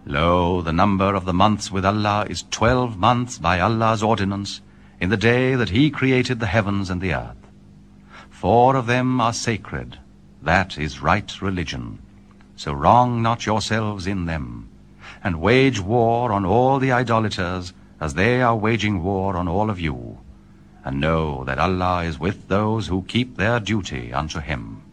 Lo, the number of the months with Allah is 12 months by Allah's ordinance, in the day that He created the heavens and the earth. 4 of them are sacred. That is right religion. So wrong not yourselves in them, and wage war on all the idolaters, as they are waging war on all of you. And know that Allah is with those who keep their duty unto Him.